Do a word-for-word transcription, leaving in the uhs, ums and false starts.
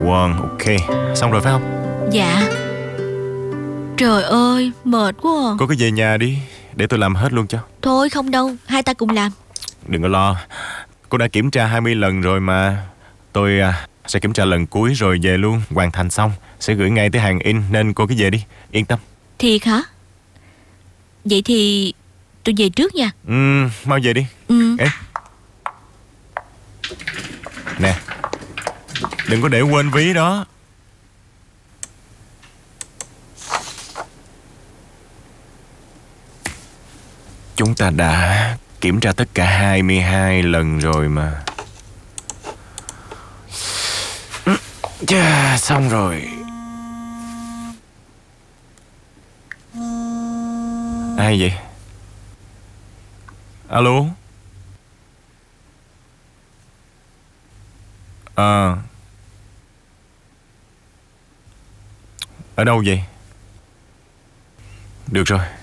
One, ok. Xong rồi phải không? Dạ. Trời ơi, mệt quá à. Cô cứ về nhà đi, để tôi làm hết luôn cho. Thôi không đâu, hai ta cùng làm. Đừng có lo, cô đã kiểm tra hai mươi lần rồi mà. Tôi à, sẽ kiểm tra lần cuối rồi về luôn. Hoàn thành xong sẽ gửi ngay tới hàng in, nên cô cứ về đi, yên tâm. Thiệt hả? Vậy thì tôi về trước nha. Ừ, mau về đi. Ừ. Ê, nè, đừng có để quên ví đó. Chúng ta đã kiểm tra tất cả hai mươi hai lần rồi mà. Chà, xong rồi. Ai vậy? Alo? Ờ. Ở đâu vậy? Được rồi,